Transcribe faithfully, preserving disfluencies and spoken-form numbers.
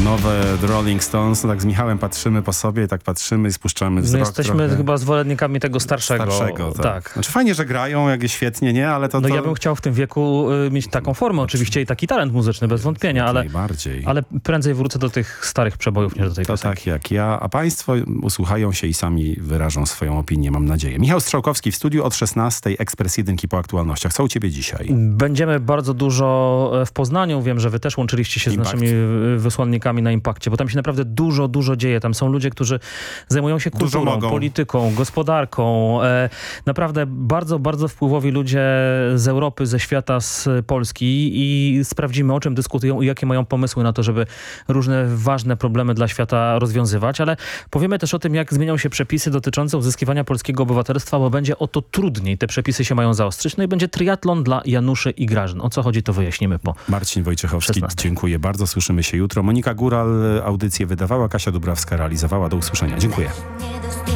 Nowe The Rolling Stones, no tak z Michałem patrzymy po sobie, tak patrzymy i spuszczamy wzrok. My jesteśmy trochę. chyba zwolennikami tego starszego. Starszego, tak. tak. Znaczy fajnie, że grają, jak jest świetnie, nie? Ale to... No to... ja bym chciał w tym wieku y, mieć taką formę oczywiście i taki talent muzyczny, bez wątpienia, ale, Najbardziej. ale prędzej wrócę do tych starych przebojów niż do tej To piosenki. tak jak ja, a państwo usłuchają się i sami wyrażą swoją opinię, mam nadzieję. Michał Strzałkowski w studiu od szesnastej, Ekspres Jedynki po aktualnościach. Co u ciebie dzisiaj? Będziemy bardzo dużo w Poznaniu. Wiem, że wy też łączyliście się Impact. z naszymi wysłannikami na Impakcie, bo tam się naprawdę dużo, dużo dzieje. Tam są ludzie, którzy zajmują się Dużo kulturą, mogą. polityką, gospodarką. E, naprawdę bardzo, bardzo wpływowi ludzie z Europy, ze świata, z Polski i sprawdzimy, o czym dyskutują i jakie mają pomysły na to, żeby różne ważne problemy dla świata rozwiązywać, ale powiemy też o tym, jak zmienią się przepisy dotyczące uzyskiwania polskiego obywatelstwa, bo będzie o to trudniej. Te przepisy się mają zaostrzyć. No i będzie triatlon dla Januszy i Grażyn. O co chodzi, to wyjaśnimy po Marcin Wojciechowski, szesnastej. dziękuję bardzo. Słyszymy się jutro. Monika Góral audycję wydawała, Kasia Dubrawska realizowała. Do usłyszenia. Dziękuję.